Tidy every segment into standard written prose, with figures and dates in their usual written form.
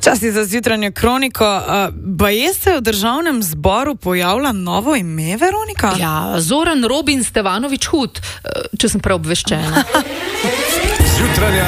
Časi za zjutranjo kroniko. Baje se v državnem zboru pojavlja novo ime, Veronika? Ja, Zoran Robin Stevanovič Hud, če sem preobveščena. Zjutranja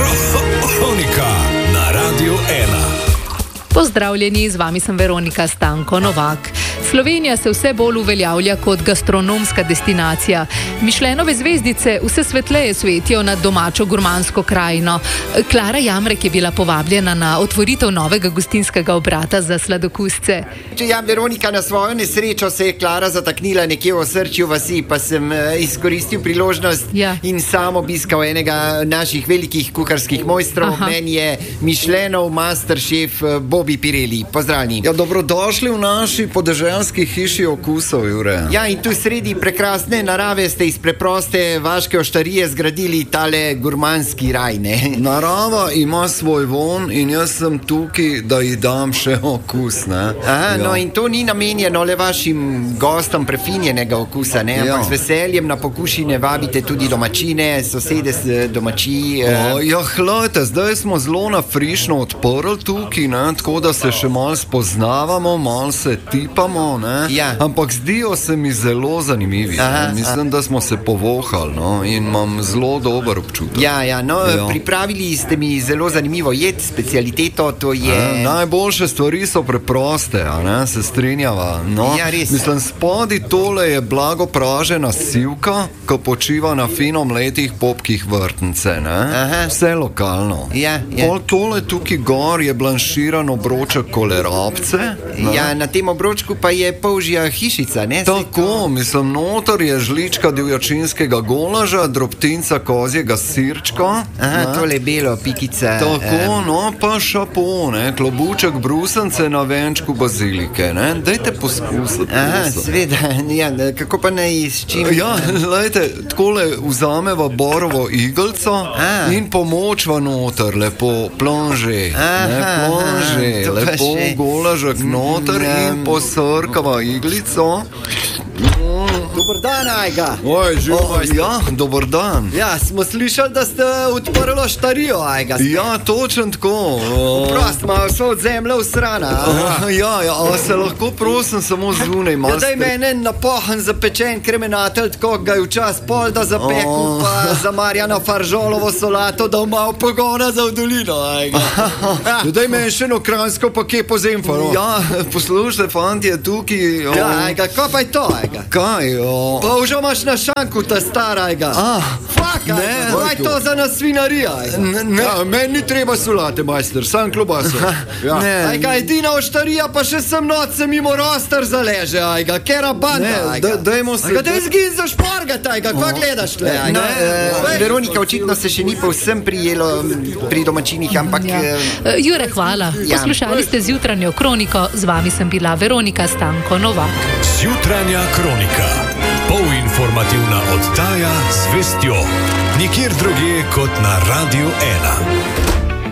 kronika na Radiu 1. Pozdravljeni, z vami sem Veronika Stanko Novak. Slovenija se vse bolj uveljavlja kot gastronomska destinacija. Mišlenove zvezdice vse svetleje svetijo nad domačo gurmansko krajino. Klara Jamrek je bila povabljena na otvoritev novega gostinskega obrata za sladokusce. Ja, Veronika, na svojo nesrečo se je Klara zataknila nekje v osrčju vasi, pa sem izkoristil priložnost in sam obiskal enega naših velikih kuharskih mojstrov. Meni je Mišlenov masterchef Bobi Pirelli. Pozdravljeni. Ja, dobrodošli v naši podeželski hiši okusov, Jure. Ja, in tu sredi prekrasne narave ste iz preproste vaške oštarije zgradili tale gurmanski raj, ne? Narava ima svoj von in jaz sem tukaj, da ji dam še okus, ne? Aha, no in to ni namenjeno le vašim gostom prefinjenega okusa, ne? Ampak z veseljem na pokušine vabite tudi domačine, sosede z domačij. Ja, hlejte, zdaj smo zelo nafrišno odprli tukaj, ne? Tako da se še malo spoznavamo, malo se tipamo, ne? Ja. Ampak zdijo se mi zelo zanimivi. Mislim, da smo se povohali, no? In imam zelo dober občutek. Ja, pripravili ste mi zelo zanimivo jed, specialiteto, to je... Najboljše stvari so preproste, a ne? Se strinjava. No? Ja, res. Mislim, spodi tole je blago pražena sivka, ko počiva na fino mletih popkih vrtnice, ne? Vse lokalno. Ja. Pol tole tukaj gor je blanširan obroček kolerabce. Ja, na tem obročku pa je polžja hišica, ne? Tako, mislim, notor je žlička divjačinskega golaža, drobtinca kozjega sirčka. Tole belo, pikica. Tako, no, pa šapo, ne? Klobuček brusence na venčku bazilike, ne? Dajte poskusiti. Sveda, ja, kako pa naj s čim? Ja, lejte, takole vzameva borovo igelco in pomočva noter, lepo plonže, lepo golažek noter in posrkava iglico. Dobar dan, Ajga. Ja, dobar dan. Ja, smo slišali, da ste odprli štarijo, Ajga. Ja, točno tako. Prost, malo so od zemlje usrana. Ja, se lahko prosim samo zunaj. Daj mene napohan zapečen kremenatelj, tako ga je včas pol da zapekel, pa za Marjana Faržolovo solato, da malo pogona za v dolino, Ajga. Daj meni še eno kranjsko pa kje po zemfaro. Ja, poslušajte, fantje, tukaj... Ja, Ajga, kaj pa je to, Ajga? Kaj? Pa už imaš na šanku ta stara, Ajga. Fak, Ajga, kaj je to za nas svinarija, Ajga? Ne, meni ni treba solate, majster, sam klobaso. Ajga, edina oštarija, pa še sem noc se mimo roster zaleže, Ajga, kera banda, Ajga. Dajmo se... Ajga, daj zgin za šporgat, Ajga, kva gledaš tle, Ajga? Veronika, očitno se še ni povsem prijelo pri domačinih, ampak... Jure, hvala. Poslušali ste zjutranjo kroniko, z vami sem bila Veronika Stanko Novak. Zjutranja kronika. Polinformativna oddaja z vestjo. Nikjer drugje kot na Radiu 1.